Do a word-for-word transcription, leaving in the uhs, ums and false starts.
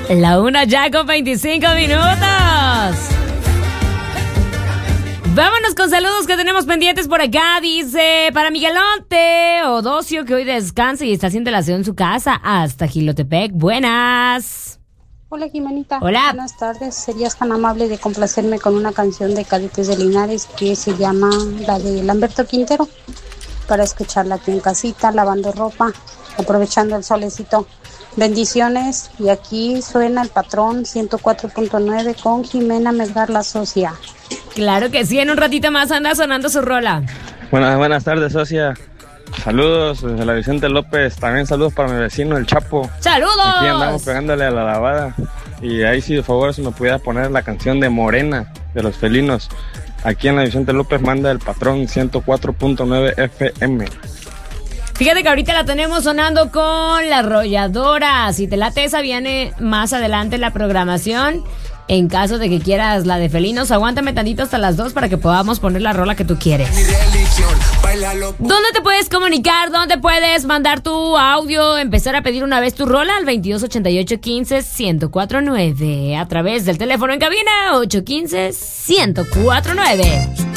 La una ya con veinticinco minutos. Vámonos con saludos que tenemos pendientes por acá. Dice, para Miguelonte Odocio, que hoy descansa y está haciendo la aseo en su casa, hasta Jilotepec. Buenas. Hola, Jimenita. Hola. Buenas tardes. ¿Serías tan amable de complacerme con una canción de Cadetes de Linares que se llama la de Lamberto Quintero? Para escucharla aquí en casita, lavando ropa, aprovechando el solecito. Bendiciones. Y aquí suena el patrón ciento cuatro punto nueve con Jimena Melgar, la socia. Claro que sí, en un ratito más anda sonando su rola. Buenas, buenas tardes, socia. Saludos desde la Vicente López. También saludos para mi vecino, el Chapo. ¡Saludos! Aquí andamos pegándole a la lavada. Y ahí, si de favor, si me pudiera poner la canción de Morena, de los felinos. Aquí en la Vicente López manda el patrón ciento cuatro punto nueve F M. Fíjate que ahorita la tenemos sonando con La Arrolladora. Si te late, esa viene más adelante en la programación. En caso de que quieras la de felinos, aguántame tantito hasta las dos para que podamos poner la rola que tú quieres. ¿Dónde te puedes comunicar? ¿Dónde puedes mandar tu audio? Empezar a pedir una vez tu rola al veintidós ochenta y ocho quince ciento cuarenta y nueve. A través del teléfono en cabina ocho uno cinco ciento cuarenta y nueve.